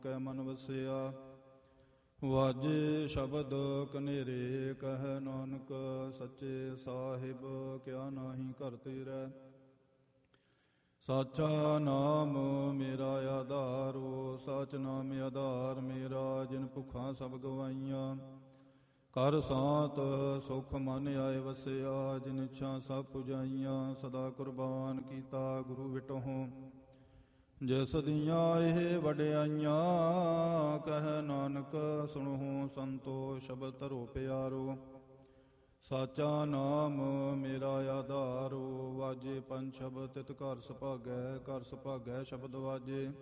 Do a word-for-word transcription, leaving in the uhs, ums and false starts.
ਕੈ ਮਨ ਵਸਿਆ। ਵਾਜੇ ਸ਼ਬਦ ਕਨੇਰੇ ਕਹਿ ਨਾਨਕ ਸੱਚੇ ਸਾਹਿਬ ਕਿਆ ਨਾਹੀ ਘਰ ਤੇਰੈ। ਸਾਚਾ ਨਾਮ ਮੇਰਾ ਆਧਾਰੋ ਸਚ ਨਾਮ ਆਧਾਰ ਮੇਰਾ। ਜਿਨ ਭੁੱਖਾਂ ਸਭ ਗਵਾਈਆਂ ਕਰ ਸਾਤ ਸੁਖ ਮਨ ਆਏ ਵਸਿਆ। ਜਿਨ ਇੱਛਾ ਸਭ ਪੁਜਾਈਆਂ ਸਦਾ ਕੁਰਬਾਨ ਕੀਤਾ ਗੁਰੂ ਵਿਟਹੁ। ਜਿਸ ਦੀਆਂ ਇਹ ਵਡਿਆਈਆਂ ਕਹਿ ਨਾਨਕ ਸੁਣਹੁ ਸੰਤੋ ਸ਼ਬਦ ਧਰੋ ਪਿਆਰੋ। ਸਾਚਾ ਨਾਮ ਮੇਰਾ ਆਧਾਰੋ ਵਾਜੇ ਪੰਜ ਸ਼ਬਦ ਤਿਤ ਘਰ ਸੁਭਾਗੈ। ਘਰ ਸੁਭਾਗੈ ਸ਼ਬਦ ਵਾਜੇ